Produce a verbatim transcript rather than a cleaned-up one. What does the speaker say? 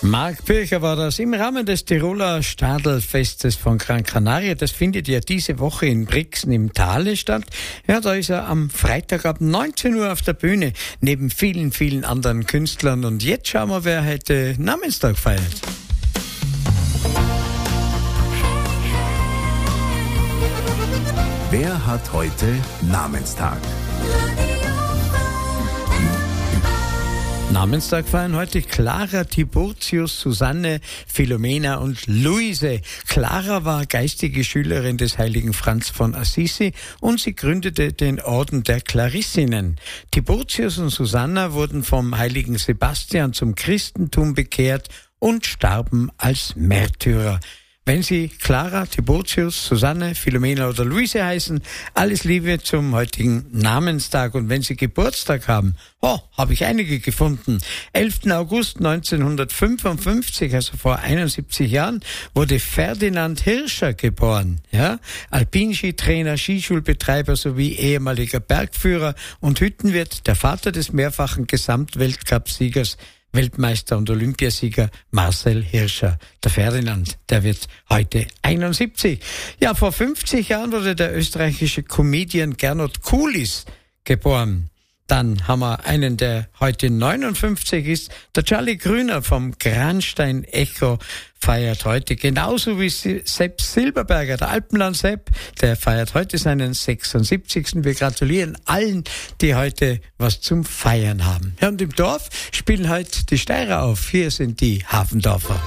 Marc Pircher war das im Rahmen des Tiroler Stadelfestes von Gran Canaria. Das findet ja diese Woche in Brixen im Thale statt. Ja, da ist er am Freitag ab neunzehn Uhr auf der Bühne, neben vielen, vielen anderen Künstlern. Und jetzt schauen wir, wer heute Namenstag feiert. Wer hat heute Namenstag? Namenstag feiern heute Clara, Tiburtius, Susanne, Philomena und Luise. Clara war geistige Schülerin des heiligen Franz von Assisi und sie gründete den Orden der Klarissinnen. Tiburtius und Susanna wurden vom heiligen Sebastian zum Christentum bekehrt und starben als Märtyrer. Wenn Sie Clara, Tiburtius, Susanne, Philomena oder Luise heißen, alles Liebe zum heutigen Namenstag. Und wenn Sie Geburtstag haben, oh, habe ich einige gefunden. elften August neunzehnhundertfünfundfünfzig, also vor einundsiebzig Jahren, wurde Ferdinand Hirscher geboren. Ja, Alpinskitrainer, Skischulbetreiber sowie ehemaliger Bergführer und Hüttenwirt, der Vater des mehrfachen Gesamtweltcupsiegers, Weltmeister und Olympiasieger Marcel Hirscher. Der Ferdinand, der wird heute einundsiebzig. Ja, vor fünfzig Jahren wurde der österreichische Comedian Gernot Kulis geboren. Dann haben wir einen, der heute neunundfünfzig ist. Der Charlie Grüner vom Granstein Echo feiert heute, genauso wie Sepp Silberberger, der Alpenland-Sepp, der feiert heute seinen sechsundsiebzigsten Wir gratulieren allen, die heute was zum Feiern haben. Ja, und im Dorf spielen heute die Steirer auf. Hier sind die Hafendorfer.